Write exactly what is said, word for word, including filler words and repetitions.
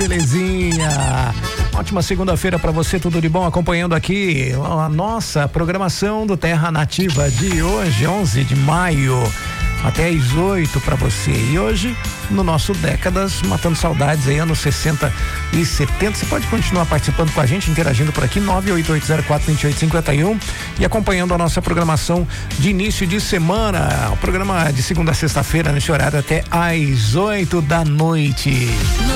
belezinha. Ótima segunda-feira para você, tudo de bom, acompanhando aqui a nossa programação do Terra Nativa de hoje, onze de maio, até às oito para você. E hoje, no nosso Décadas, matando saudades aí, anos sessenta e setenta. Você pode continuar participando com a gente, interagindo por aqui, nove oito oito zero quatro dois oito cinco um, e acompanhando a nossa programação de início de semana. O programa de segunda a sexta-feira, nesse horário, até às oito da noite.